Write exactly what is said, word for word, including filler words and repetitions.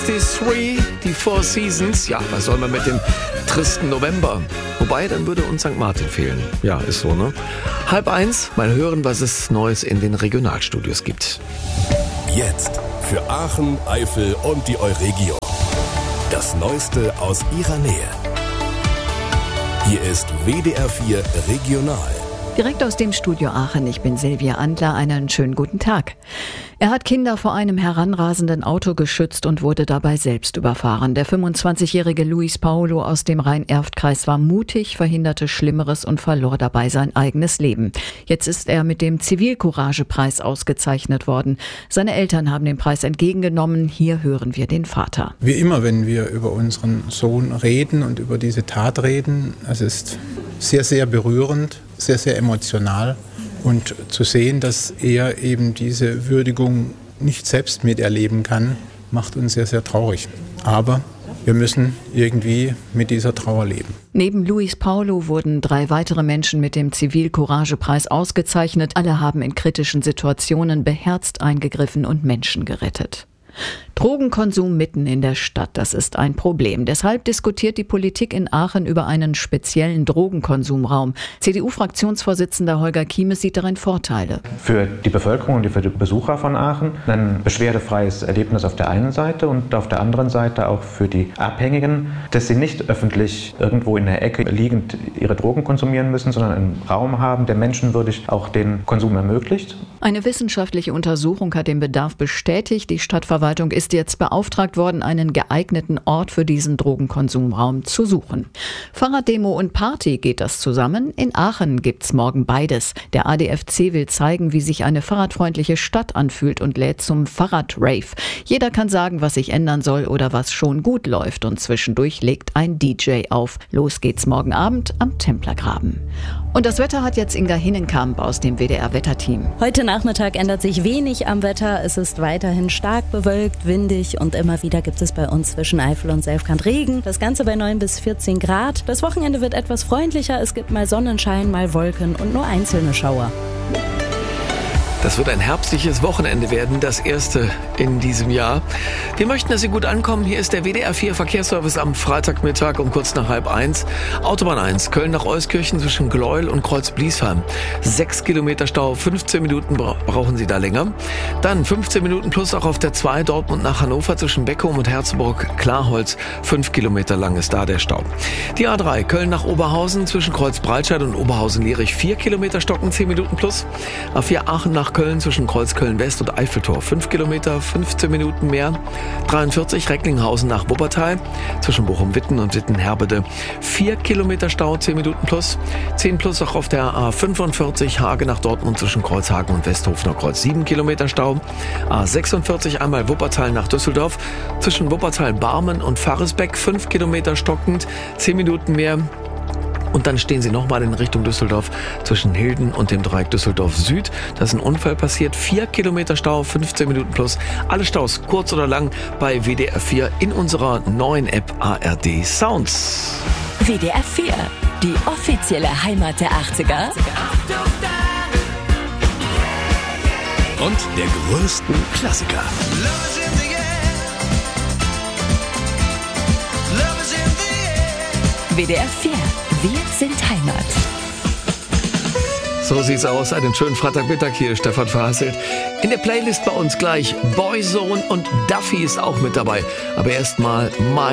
dreiundsechzig, die Four Seasons. Ja, was soll man mit dem tristen November? Wobei, dann würde uns Sankt Martin fehlen. Ja, ist so, ne? Halb eins, mal hören, was es Neues in den Regionalstudios gibt. Jetzt für Aachen, Eifel und die Euregion. Das Neueste aus ihrer Nähe. Hier ist W D R vier Regional. Direkt aus dem Studio Aachen, ich bin Silvia Andler, einen schönen guten Tag. Er hat Kinder vor einem heranrasenden Auto geschützt und wurde dabei selbst überfahren. Der fünfundzwanzigjährige Luis Paulo aus dem Rhein-Erft-Kreis war mutig, verhinderte Schlimmeres und verlor dabei sein eigenes Leben. Jetzt ist er mit dem Zivilcourage-Preis ausgezeichnet worden. Seine Eltern haben den Preis entgegengenommen. Hier hören wir den Vater. Wie immer, wenn wir über unseren Sohn reden und über diese Tat reden, es ist sehr, sehr berührend, sehr, sehr emotional. Und zu sehen, dass er eben diese Würdigung nicht selbst miterleben kann, macht uns sehr, sehr traurig. Aber wir müssen irgendwie mit dieser Trauer leben. Neben Luis Paulo wurden drei weitere Menschen mit dem Zivilcourage-Preis ausgezeichnet. Alle haben in kritischen Situationen beherzt eingegriffen und Menschen gerettet. Drogenkonsum mitten in der Stadt, das ist ein Problem. Deshalb diskutiert die Politik in Aachen über einen speziellen Drogenkonsumraum. C D U-Fraktionsvorsitzender Holger Kiemes sieht darin Vorteile. Für die Bevölkerung und für die Besucher von Aachen ein beschwerdefreies Erlebnis auf der einen Seite und auf der anderen Seite auch für die Abhängigen, dass sie nicht öffentlich irgendwo in der Ecke liegend ihre Drogen konsumieren müssen, sondern einen Raum haben, der menschenwürdig auch den Konsum ermöglicht. Eine wissenschaftliche Untersuchung hat den Bedarf bestätigt. Die Stadtverwaltung ist jetzt beauftragt worden, einen geeigneten Ort für diesen Drogenkonsumraum zu suchen. Fahrraddemo und Party, geht das zusammen? In Aachen gibt's morgen beides. Der A D F C will zeigen, wie sich eine fahrradfreundliche Stadt anfühlt und lädt zum Fahrradrave. Jeder kann sagen, was sich ändern soll oder was schon gut läuft, und zwischendurch legt ein D J auf. Los geht's morgen Abend am Templergraben. Und das Wetter hat jetzt Inga Hinnenkamp aus dem W D R-Wetterteam. Heute Nachmittag ändert sich wenig am Wetter. Es ist weiterhin stark bewölkt, windig und immer wieder gibt es bei uns zwischen Eifel und Selfkant Regen. Das Ganze bei neun bis vierzehn Grad. Das Wochenende wird etwas freundlicher. Es gibt mal Sonnenschein, mal Wolken und nur einzelne Schauer. Das wird ein herbstliches Wochenende werden, das erste in diesem Jahr. Wir möchten, dass Sie gut ankommen. Hier ist der W D R vier Verkehrsservice am Freitagmittag um kurz nach halb eins. Autobahn eins, Köln nach Euskirchen zwischen Gleuel und Kreuz-Bliesheim. Sechs Kilometer Stau, fünfzehn Minuten bra- brauchen Sie da länger. Dann fünfzehn Minuten plus auch auf der zwei, Dortmund nach Hannover zwischen Beckum und Herzburg-Klarholz. Fünf Kilometer lang ist da der Stau. Die A drei, Köln nach Oberhausen zwischen Kreuz-Breitscheid und Oberhausen-Lierich. Vier Kilometer Stocken, zehn Minuten plus. A vier, Aachen nach Köln zwischen Kreuzköln-West und Eiffeltor. fünf Kilometer, fünfzehn Minuten mehr. dreiundvierzig, Recklinghausen nach Wuppertal zwischen Bochum-Witten und Witten-Herbede. vier Kilometer Stau, zehn Minuten plus. zehn plus auch auf der A fünfundvierzig, Hage nach Dortmund zwischen Kreuzhagen und Westhofener Kreuz. sieben Kilometer Stau. A sechsundvierzig, einmal Wuppertal nach Düsseldorf zwischen Wuppertal-Barmen und Faresbeck. fünf Kilometer stockend, zehn Minuten mehr. Und dann stehen Sie nochmal in Richtung Düsseldorf zwischen Hilden und dem Dreieck Düsseldorf Süd. Da ist ein Unfall passiert. Vier Kilometer Stau, fünfzehn Minuten plus. Alle Staus, kurz oder lang, bei W D R vier in unserer neuen App A R D Sounds. W D R vier, die offizielle Heimat der achtziger. Und der größten Klassiker. W D R vier, wir sind Heimat. So sieht's aus. Einen schönen Freitagmittag hier, Stefan Verhasselt. In der Playlist bei uns gleich Boyzone und Duffy ist auch mit dabei. Aber erstmal My